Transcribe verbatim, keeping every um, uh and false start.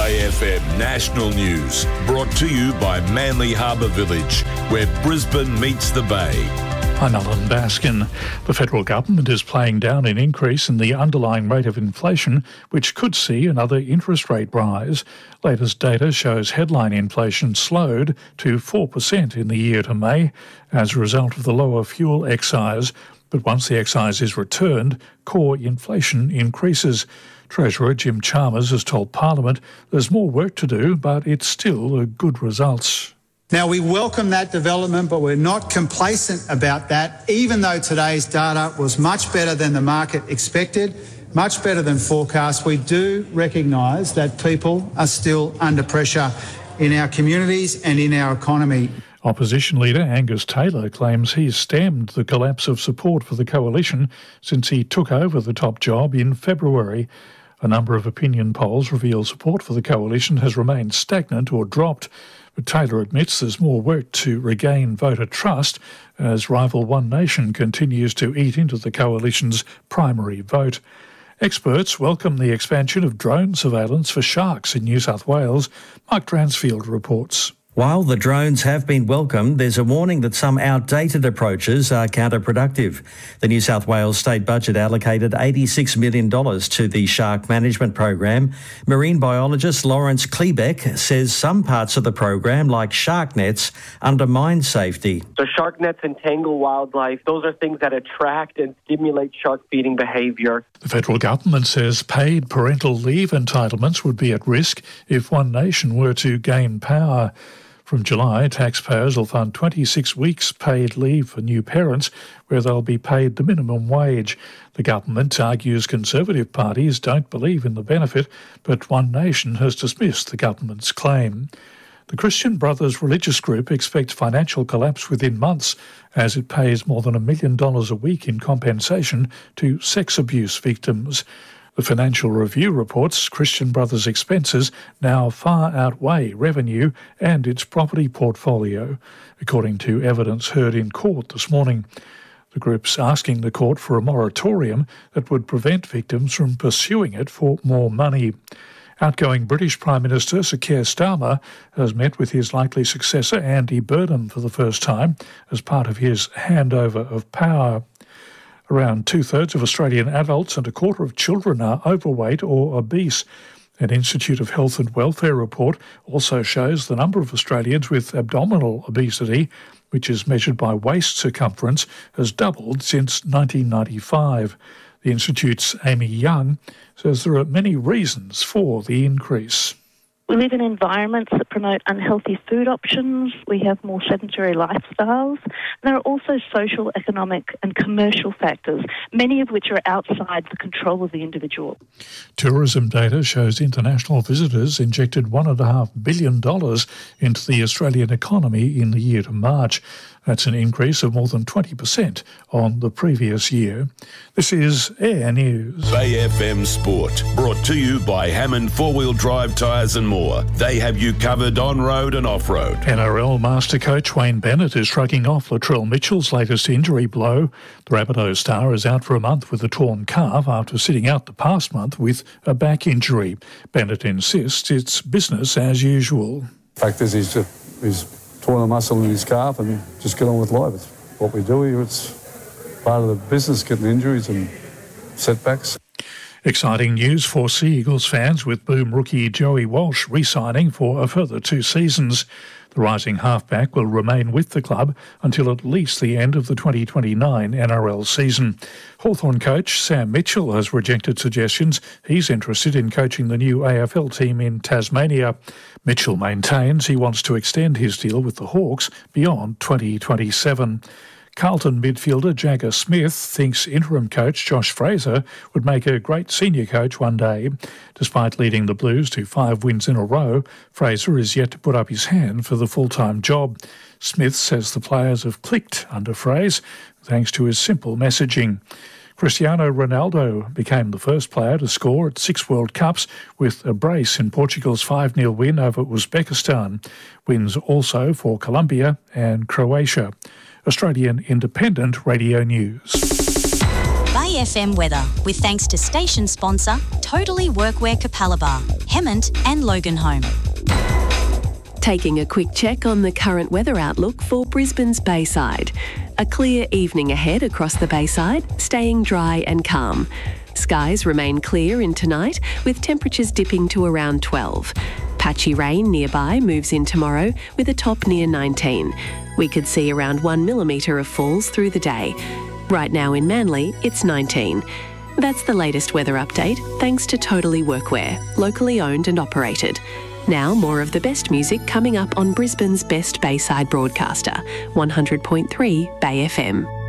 Bay F M National News, brought to you by Manly Harbour Village, where Brisbane meets the Bay. I'm Alan Baskin. The federal government is playing down an increase in the underlying rate of inflation, which could see another interest rate rise. Latest data shows headline inflation slowed to four percent in the year to May as a result of the lower fuel excise. But once the excise is returned, core inflation increases. Treasurer Jim Chalmers has told Parliament there's more work to do, but it's still a good results. Now, we welcome that development, but we're not complacent about that, even though today's data was much better than the market expected, much better than forecast. We do recognise that people are still under pressure in our communities and in our economy. Opposition leader Angus Taylor claims he's stemmed the collapse of support for the coalition since he took over the top job in February. A number of opinion polls reveal support for the coalition has remained stagnant or dropped. But Taylor admits there's more work to regain voter trust as rival One Nation continues to eat into the coalition's primary vote. Experts welcome the expansion of drone surveillance for sharks in New South Wales. Mark Dransfield reports. While the drones have been welcomed, there's a warning that some outdated approaches are counterproductive. The New South Wales state budget allocated eighty-six million dollars to the shark management program. Marine biologist Lawrence Klebeck says some parts of the program, like shark nets, undermine safety. So shark nets entangle wildlife. Those are things that attract and stimulate shark feeding behaviour. The federal government says paid parental leave entitlements would be at risk if One Nation were to gain power. From July, taxpayers will fund twenty-six weeks paid leave for new parents, where they'll be paid the minimum wage. The government argues Conservative parties don't believe in the benefit, but One Nation has dismissed the government's claim. The Christian Brothers religious group expects financial collapse within months as it pays more than a million dollars a week in compensation to sex abuse victims. The Financial Review reports Christian Brothers' expenses now far outweigh revenue and its property portfolio, according to evidence heard in court this morning. The group's asking the court for a moratorium that would prevent victims from pursuing it for more money. Outgoing British Prime Minister Sir Keir Starmer has met with his likely successor Andy Burnham for the first time as part of his handover of power. Around two-thirds of Australian adults and a quarter of children are overweight or obese. An Institute of Health and Welfare report also shows the number of Australians with abdominal obesity, which is measured by waist circumference, has doubled since nineteen ninety-five. The Institute's Amy Young says there are many reasons for the increase. We live in environments that promote unhealthy food options. We have more sedentary lifestyles. There are also social, economic and commercial factors, many of which are outside the control of the individual. Tourism data shows international visitors injected one point five billion dollars into the Australian economy in the year to March. That's an increase of more than twenty percent on the previous year. This is Air News. Bay F M Sport, brought to you by Hammond Four-Wheel Drive Tyres and more. They have you covered on-road and off-road. N R L master coach Wayne Bennett is shrugging off Latrell Mitchell's latest injury blow. The Rabbitoh star is out for a month with a torn calf after sitting out the past month with a back injury. Bennett insists it's business as usual. The fact is he's, a, he's torn a muscle in his calf and just get on with life. It's what we do here. It's part of the business, getting injuries and setbacks. Exciting news for Sea Eagles fans with boom rookie Joey Walsh re-signing for a further two seasons. The rising halfback will remain with the club until at least the end of the twenty twenty-nine N R L season. Hawthorn coach Sam Mitchell has rejected suggestions he's interested in coaching the new A F L team in Tasmania. Mitchell maintains he wants to extend his deal with the Hawks beyond twenty twenty-seven. Carlton midfielder Jagger Smith thinks interim coach Josh Fraser would make a great senior coach one day. Despite leading the Blues to five wins in a row, Fraser is yet to put up his hand for the full-time job. Smith says the players have clicked under Fraser thanks to his simple messaging. Cristiano Ronaldo became the first player to score at six World Cups with a brace in Portugal's five nil win over Uzbekistan. Wins also for Colombia and Croatia. Australian Independent Radio News. Bay Bay F M weather, with thanks to station sponsor Totally Workwear Capalaba, Hemmant and Loganholme. Taking a quick check on the current weather outlook for Brisbane's Bayside. A clear evening ahead across the Bayside, staying dry and calm. Skies remain clear in tonight, with temperatures dipping to around twelve. Patchy rain nearby moves in tomorrow, with a top near nineteen. We could see around one millimetre of falls through the day. Right now in Manly, it's nineteen. That's the latest weather update, thanks to Totally Workwear, locally owned and operated. Now, more of the best music coming up on Brisbane's best Bayside broadcaster, one hundred point three Bay F M.